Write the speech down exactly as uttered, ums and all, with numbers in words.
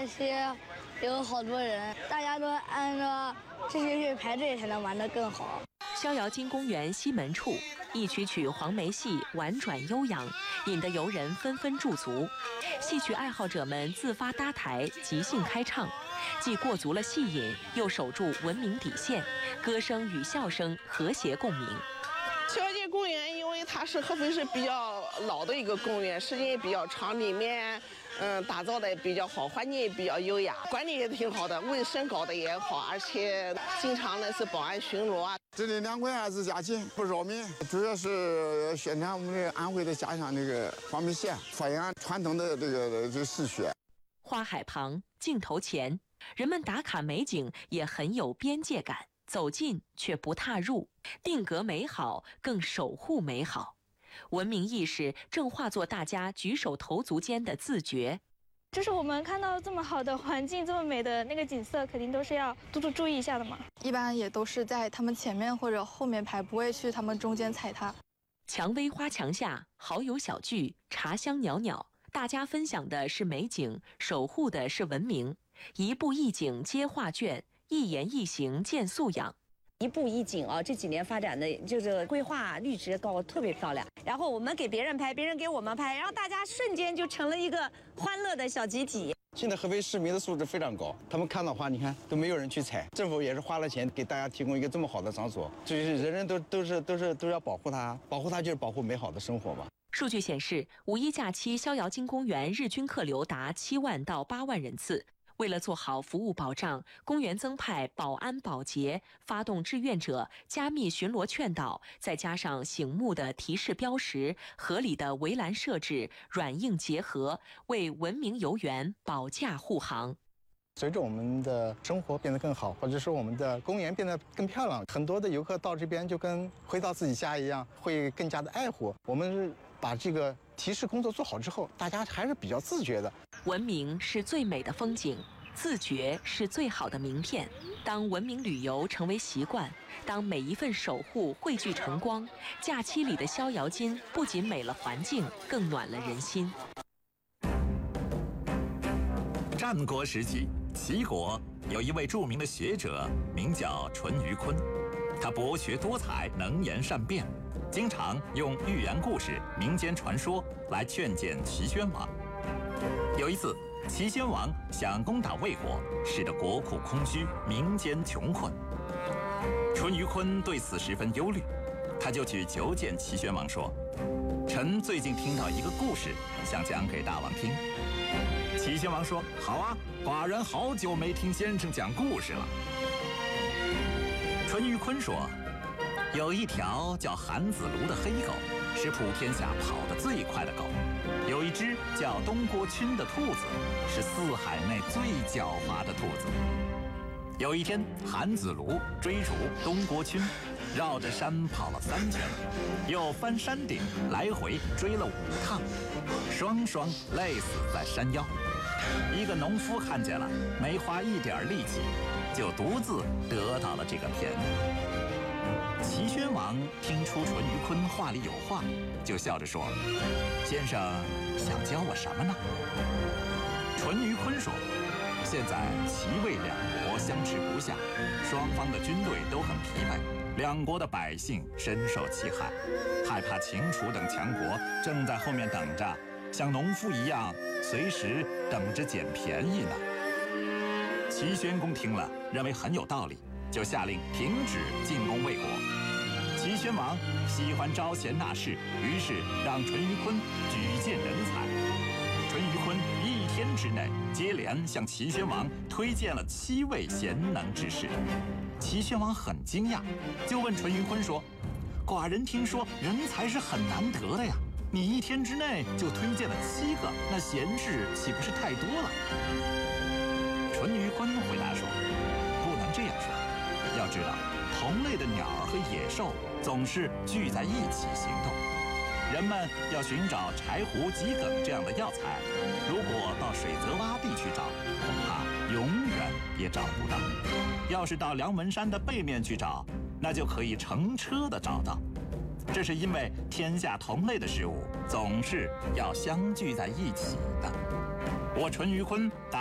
这些有好多人，大家都按照秩序去排队才能玩得更好。 逍遥津公园西门处，一曲曲黄梅戏婉转悠扬，引得游人纷纷驻足。戏曲爱好者们自发搭台，即兴开唱，既过足了戏瘾，又守住文明底线，歌声与笑声和谐共鸣。 逍遥津公园，因为它是合肥市比较老的一个公园，时间也比较长，里面嗯打造的也比较好，环境也比较优雅，管理也挺好的，卫生搞得也好，而且经常呢是保安巡逻啊。 这里两块二十家亲不扰民，主要是宣传我们的安徽的家乡那个黄梅戏，发扬传统的这个这个戏曲。 花海旁，镜头前，人们打卡美景也很有边界感。走近却不踏入，定格美好，更守护美好。文明意识正化作大家举手投足间的自觉。 就是我们看到这么好的环境，这么美的那个景色，肯定都是要多多注意一下的嘛。 一般也都是在他们前面或者后面排，不会去他们中间踩踏。 蔷薇花墙下，好友小聚，茶香袅袅，大家分享的是美景，守护的是文明。一步一景接画卷，一言一行见素养。 一步一景啊，这几年发展的就是规划绿植高，特别漂亮。然后我们给别人拍，别人给我们拍，然后大家瞬间就成了一个欢乐的小集体。 现在合肥市民的素质非常高，他们看到花，你看都没有人去采，政府也是花了钱给大家提供一个这么好的场所，就是人人都都是都是都要保护它，保护它就是保护美好的生活嘛。 数据显示，五一假期逍遥津公园日均客流达七万到八万人次。为了做好服务保障，公园增派保安保洁，发动志愿者加密巡逻劝导，再加上醒目的提示标识、合理的围栏设置，软硬结合，为文明游园保驾护航。 随着我们的生活变得更好，或者说我们的公园变得更漂亮，很多的游客到这边就跟回到自己家一样，会更加的爱护。我们把这个提示工作做好之后，大家还是比较自觉的。 文明是最美的风景，自觉是最好的名片。当文明旅游成为习惯，当每一份守护汇聚成光，假期里的逍遥津不仅美了环境，更暖了人心。 战国时期，齐国有一位著名的学者，名叫淳于髡。他博学多才，能言善辩，经常用寓言故事、民间传说来劝谏齐宣王。有一次，齐宣王想攻打魏国，使得国库空虚，民间穷困。淳于髡对此十分忧虑，他就去求见齐宣王说：“臣最近听到一个故事，想讲给大王听。”齐宣王说：“好啊，寡人好久没听先生讲故事了。”淳于髡说：“有一条叫韩子卢的黑狗，是普天下跑得最快的狗；有一只叫东郭鲟的兔子，是四海内最狡猾的兔子。有一天，韩子卢追逐东郭鲟，绕着山跑了三圈，又翻山顶，来回追了五趟，双双累死在山腰。一个农夫看见了，没花一点力气，就独自得到了这个便宜。齐宣王听出淳于髡话里有话，就笑着说：“先生想教我什么呢？”淳于髡说：“现在齐魏两国相持不下，双方的军队都很疲惫，两国的百姓深受其害，害怕秦楚等强国正在后面等着，像农夫一样随时等着捡便宜呢。”齐宣公听了，认为很有道理，就下令停止进攻魏国。齐宣王喜欢招贤纳士，于是让淳于髡举荐人才。淳于髡一天之内接连向齐宣王推荐了七位贤能之士。齐宣王很惊讶，就问淳于髡说：“寡人听说人才是很难得的呀，你一天之内就推荐了七个，那贤士岂不是太多了？”淳于髡回答说：“不能这样说，要知道同类的鸟儿和野兽总是聚在一起行动，人们要寻找柴胡、桔梗这样的药材，如果到水泽洼地去找，恐怕永远也找不到。要是到梁文山的背面去找，那就可以乘车的找到。这是因为天下同类的事物总是要相聚在一起的。我淳于髡打